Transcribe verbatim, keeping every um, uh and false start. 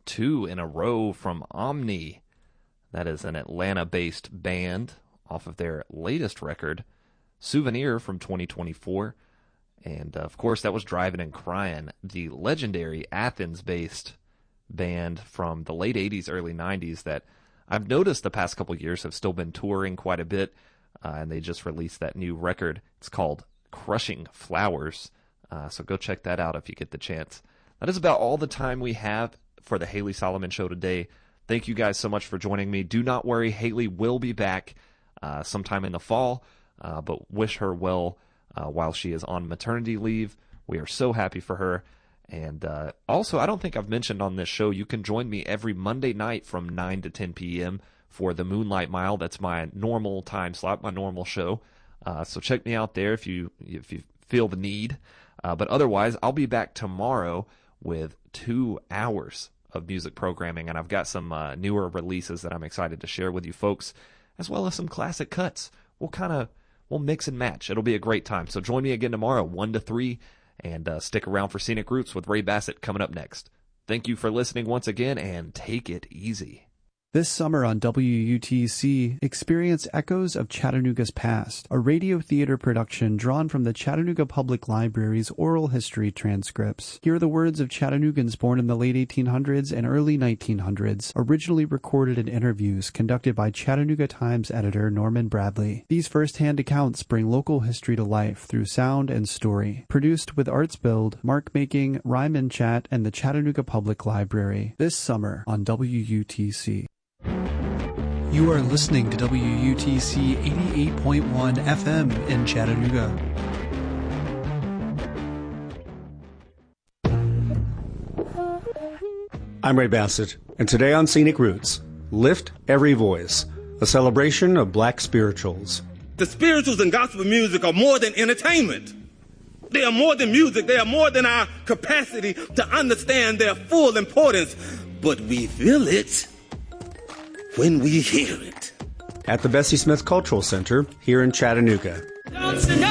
two in a row from Omni. That is an Atlanta-based band off of their latest record, Souvenir, from twenty twenty-four. And, uh, of course, that was Driving and Crying, the legendary Athens-based band from the late eighties, early nineties that I've noticed the past couple years have still been touring quite a bit, uh, and they just released that new record. It's called Crushing Flowers, uh, so go check that out if you get the chance. That is about all the time we have for the Haley Solomon Show today. Thank you guys so much for joining me. Do not worry, Haley will be back uh, sometime in the fall, uh, but wish her well uh, while she is on maternity leave. We are so happy for her. And uh, also, I don't think I've mentioned on this show, you can join me every Monday night from nine to ten p.m. for the Moonlight Mile. That's my normal time slot, my normal show. Uh, so check me out there if you if you feel the need. Uh, but otherwise, I'll be back tomorrow with two hours of music programming, and I've got some uh, newer releases that I'm excited to share with you folks, as well as some classic cuts. We'll kind of we'll mix and match. It'll be a great time. So join me again tomorrow, one to three, and uh, stick around for Scenic Roots with Ray Bassett coming up next. Thank you for listening once again, and take it easy. This summer on W U T C, experience Echoes of Chattanooga's Past, a radio theater production drawn from the Chattanooga Public Library's oral history transcripts. Hear the words of Chattanoogans born in the late eighteen hundreds and early nineteen hundreds, originally recorded in interviews conducted by Chattanooga Times editor Norman Bradley. These first-hand accounts bring local history to life through sound and story. Produced with Arts Build, Mark Making, Rhyme and Chat, and the Chattanooga Public Library. This summer on W U T C. You are listening to W U T C eighty-eight point one F M in Chattanooga. I'm Ray Bassett, and today on Scenic Roots, Lift Every Voice, a celebration of black spirituals. The spirituals and gospel music are more than entertainment. They are more than music. They are more than our capacity to understand their full importance. But we feel it when we hear it. At the Bessie Smith Cultural Center here in Chattanooga.